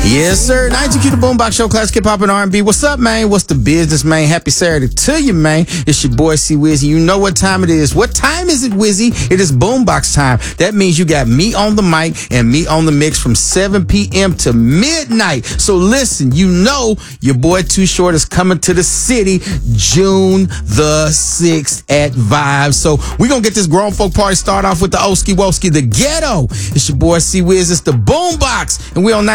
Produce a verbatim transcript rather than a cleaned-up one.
Yes, sir. ninety Q, the Boombox Show, classic hip hop and R and B. What's up, man? What's the business, man? Happy Saturday to you, man. It's your boy C Wizzy. You know what time it is. What time is it, Wizzy? It is Boombox time. That means you got me on the mic and me on the mix from seven p.m. to midnight. So listen, you know your boy Too Short is coming to the city June the sixth at Vibe. So we're going to get this grown folk party started off with the Oski Woski, the ghetto. It's your boy C Wiz. It's the Boombox. And we on